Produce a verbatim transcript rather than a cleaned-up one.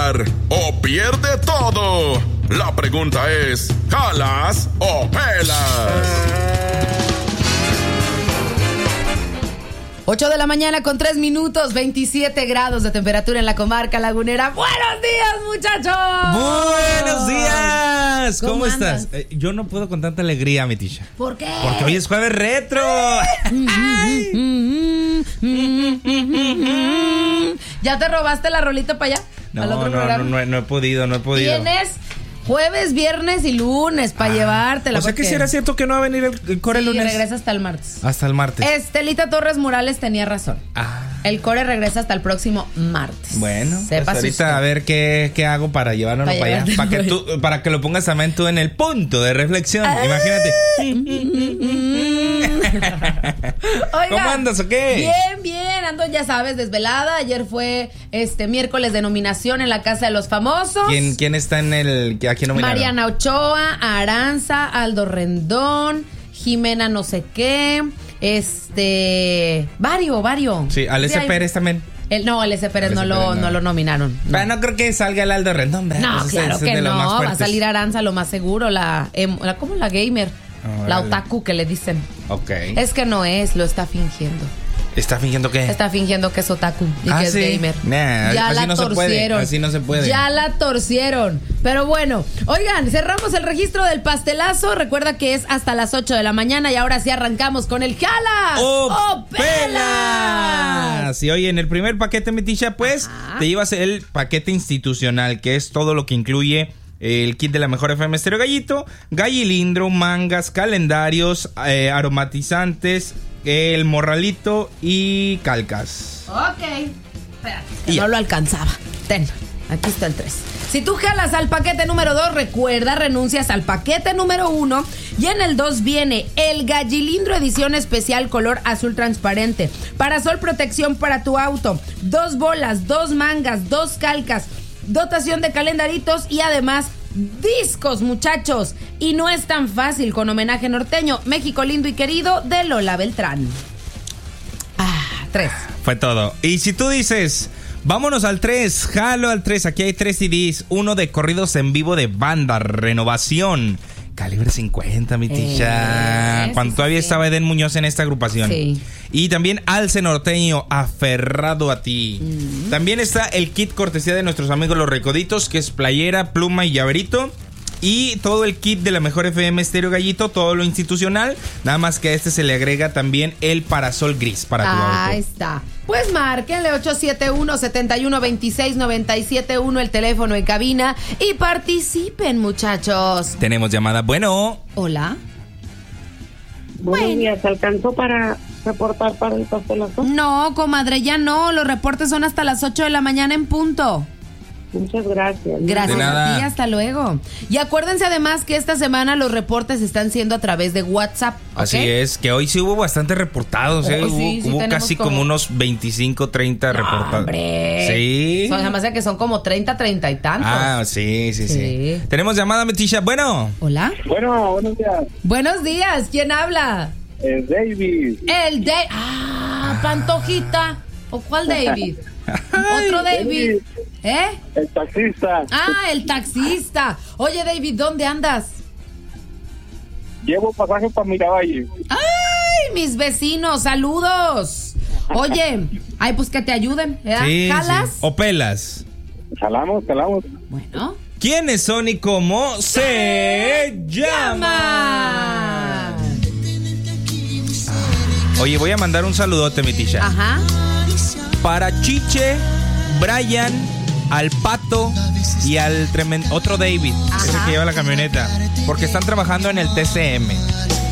ganar o pierde todo. La pregunta es, ¿jalas o pelas? ocho de la mañana con tres minutos, veintisiete grados de temperatura en la comarca lagunera. ¡Buenos días, muchachos! ¡Buenos días! ¿Cómo, ¿Cómo estás? Eh, yo no puedo con tanta alegría, mi Tisha. ¿Por qué? Porque hoy es jueves retro. ¿Ya te robaste la rolita para allá? No, al otro no, no, no, no he podido, no he podido. ¿Tienes jueves, viernes y lunes para ah, llevártela? O sea que si era cierto que no va a venir el, el core sí, el lunes. Regresa hasta el martes. Hasta el martes. Estelita Torres Morales tenía razón. Ah. El core regresa hasta el próximo martes. Bueno, pues ahorita usted. A ver qué, qué hago para llevarlo para, para allá. Para que, tú, para que lo pongas también tú en el punto de reflexión. Ah. Imagínate. Oiga, ¿cómo andas o qué? Bien, bien. Ando, ya sabes, desvelada. Ayer fue este miércoles de nominación en la Casa de los Famosos. ¿Quién, quién está en el... ¿A quién nominaron? Mariana Ochoa, Aranza, Aldo Rendón, Jimena no sé qué... Este... Vario, Vario. Sí, al S. Pérez también. El, no, el S. Pérez no lo, no. no lo nominaron. No. Pero no creo que salga el Aldo Rendón, ¿verdad? No, pues claro es, que es no. Va a salir Aranza lo más seguro. La, la ¿cómo? La gamer. Oh, la otaku que le dicen. Ok. Es que no es, lo está fingiendo. ¿Está fingiendo qué? Está fingiendo que es otaku y ah, que ¿sí? es gamer. Nah, ya así la no torcieron. Se puede, así no se puede. Ya la torcieron. Pero bueno, oigan, cerramos el registro del pastelazo. Recuerda que es hasta las ocho de la mañana y ahora sí arrancamos con el Jalas o, o Pelas. Y oye, en el primer paquete, mi Tisha, pues Ajá. te llevas el paquete institucional, que es todo lo que incluye el kit de la mejor F M Estéreo Gallito, gallilindro, mangas, calendarios, eh, aromatizantes, el morralito y calcas. Ok. Espérate, que no lo alcanzaba. Ten, aquí está el tres. Si tú jalas al paquete número dos, recuerda, renuncias al paquete número uno. Y en el dos viene el gallilindro edición especial color azul transparente. Parasol protección para tu auto. Dos bolas, dos mangas, dos calcas. Dotación de calendaritos y además discos, muchachos. Y no es tan fácil, con homenaje norteño, México lindo y querido de Lola Beltrán. Ah, tres. Fue todo. Y si tú dices, vámonos al tres, jalo al tres, aquí hay tres C Ds. Uno de corridos en vivo de banda, Renovación. Calibre cincuenta, mi Tisha. Eh, Cuando sí, todavía sí. estaba Eden Muñoz en esta agrupación. Sí. Y también Alce Norteño, Aferrado a ti. Mm. También está el kit cortesía de nuestros amigos Los Recoditos, que es playera, pluma y llaverito. Y todo el kit de la mejor F M Estéreo Gallito, todo lo institucional. Nada más que a este se le agrega también el parasol gris para tu auto. Ahí está. Pues márquenle ocho siete uno, siete uno dos seis, nueve siete uno el teléfono en cabina y participen, muchachos. Tenemos llamada. Bueno. Hola. Buenos bueno. días. ¿Alcanzó para reportar para el pastelazo? No, comadre, ya no. Los reportes son hasta las ocho de la mañana en punto. Muchas gracias. Gracias a ti, hasta luego. Y acuérdense además que esta semana los reportes están siendo a través de WhatsApp. ¿Okay? Así es, que hoy sí hubo bastante reportados, ¿eh? Oh, hubo sí, sí, hubo casi como... como unos veinticinco, treinta no, reportados. Hombre. Sí. Son, además de que son como treinta, treinta y tantos. Ah, sí, sí, sí. sí. Tenemos llamada, Metisha. Bueno. Hola. Bueno, buenos días. Buenos días. ¿Quién habla? El David. El David. Ah, Pantojita. ¿O cuál David? Otro David. David. ¿Eh? El taxista. Ah, el taxista. Oye, David, ¿dónde andas? Llevo pasaje para Miravalle. ¡Ay, mis vecinos! ¡Saludos! Oye, ay, pues que te ayuden, ¿verdad? Sí, ¿Jalas? Sí. ¿O pelas? Jalamos, jalamos. Bueno. ¿Quiénes son y cómo se llaman? Oye, voy a mandar un saludote, mi Tisha. Ajá. Para Chiche, Brian, al Pato y al tremendo otro David, Ajá. ese que lleva la camioneta, porque están trabajando en el T C M.